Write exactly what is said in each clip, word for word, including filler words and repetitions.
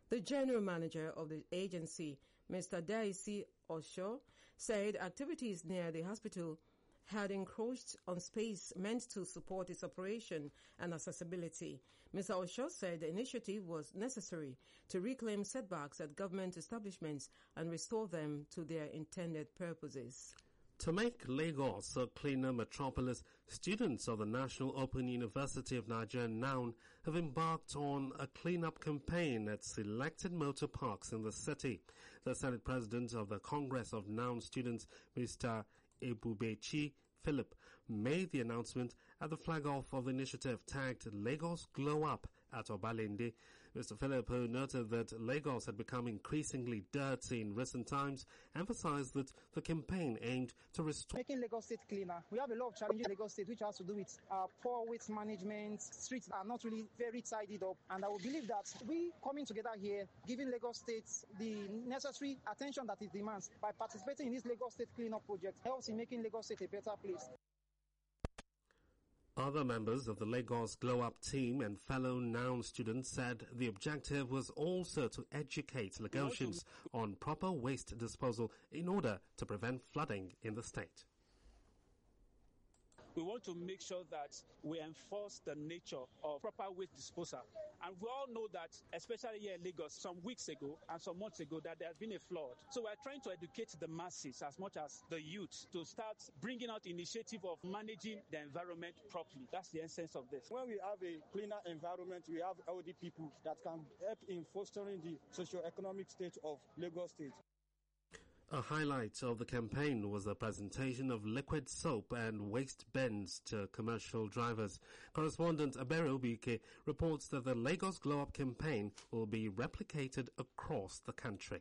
The general manager of the agency, Mister Daisy Osho, said activities near the hospital had encroached on space meant to support its operation and accessibility. Mister Osho said the initiative was necessary to reclaim setbacks at government establishments and restore them to their intended purposes. To make Lagos a cleaner metropolis, students of the National Open University of Nigeria, N O U N, have embarked on a clean-up campaign at selected motor parks in the city. The Senate President of the Congress of N O U N Students, Mister Ebubechi Philip, made the announcement at the flag-off of the initiative tagged Lagos Glow Up at Obalende. Mister Philip, who noted that Lagos had become increasingly dirty in recent times, emphasized that the campaign aimed to restore... Making Lagos State cleaner. We have a lot of challenges in Lagos State which has to do with uh, poor waste management. Streets are not really very tidied up, and I would believe that we coming together here, giving Lagos State the necessary attention that it demands by participating in this Lagos State cleanup project helps in making Lagos State a better place. Other members of the Lagos Glow Up team and fellow N O U N students said the objective was also to educate Lagosians on proper waste disposal in order to prevent flooding in the state. We want to make sure that we enforce the nature of proper waste disposal. And we all know that, especially here in Lagos, some weeks ago and some months ago, that there has been a flood. So we're trying to educate the masses as much as the youth to start bringing out initiative of managing the environment properly. That's the essence of this. When we have a cleaner environment, we have elderly people that can help in fostering the socio-economic state of Lagos State. A highlight of the campaign was the presentation of liquid soap and waste bins to commercial drivers. Correspondent Abero Bike reports that the Lagos Glow Up campaign will be replicated across the country.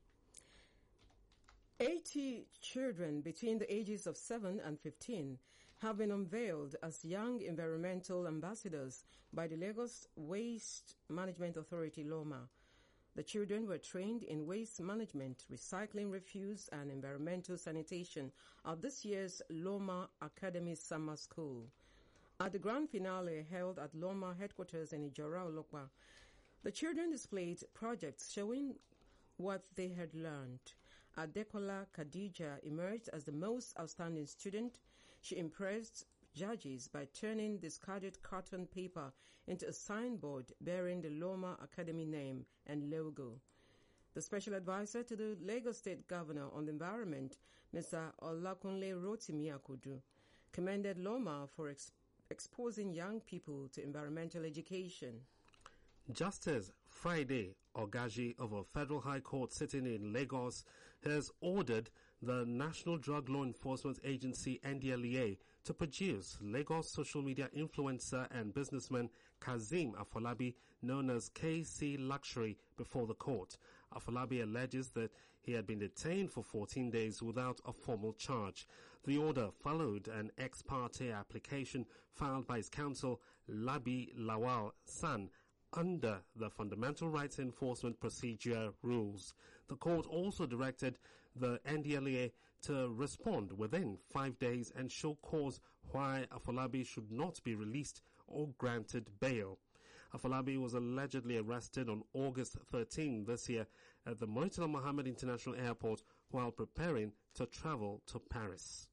eighty children between the ages of seven and fifteen have been unveiled as young environmental ambassadors by the Lagos Waste Management Authority, LOMA. The children were trained in waste management, recycling refuse, and environmental sanitation at this year's Loma Academy Summer School. At the grand finale held at Loma headquarters in Ijora Olokpa, the children displayed projects showing what they had learned. Adekola Khadija emerged as the most outstanding student. She impressed judges by turning discarded carton paper into a signboard bearing the Loma Academy name and logo. The special advisor to the Lagos State Governor on the Environment, Mister Olakunle Rotimi Akudu, commended Loma for ex- exposing young people to environmental education. Justice Friday Ogaji of a Federal High Court sitting in Lagos has ordered the National Drug Law Enforcement Agency N D L E A to produce Lagos social media influencer and businessman Kazeem Afolabi, known as K C Luxury, before the court. Afolabi alleges that he had been detained for fourteen days without a formal charge. The order followed an ex parte application filed by his counsel Labi Lawal San under the Fundamental Rights Enforcement Procedure rules. The court also directed the N D L E A to respond within five days and show cause why Afolabi should not be released or granted bail. Afolabi was allegedly arrested on August thirteenth this year at the Murtala Mohammed International Airport while preparing to travel to Paris.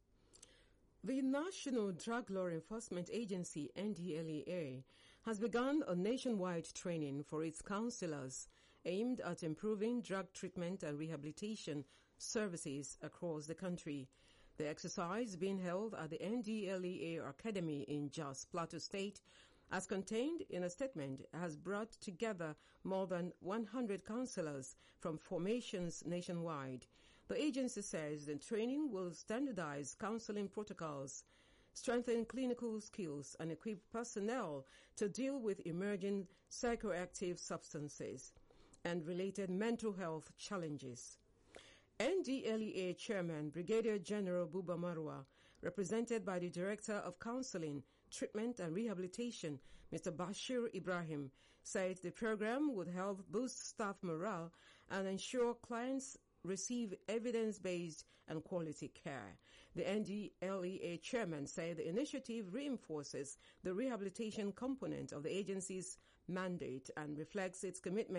The National Drug Law Enforcement Agency, N D L E A, has begun a nationwide training for its counselors aimed at improving drug treatment and rehabilitation services across the country. The exercise, being held at the N D L E A Academy in Jos, Plateau State, as contained in a statement, has brought together more than one hundred counselors from formations nationwide. The agency says the training will standardize counseling protocols, strengthen clinical skills, and equip personnel to deal with emerging psychoactive substances and related mental health challenges. N D L E A Chairman Brigadier General Buba Marwa, represented by the Director of Counseling, Treatment and Rehabilitation, Mister Bashir Ibrahim, said the program would help boost staff morale and ensure clients receive evidence-based and quality care. The N D L E A chairman said the initiative reinforces the rehabilitation component of the agency's mandate and reflects its commitment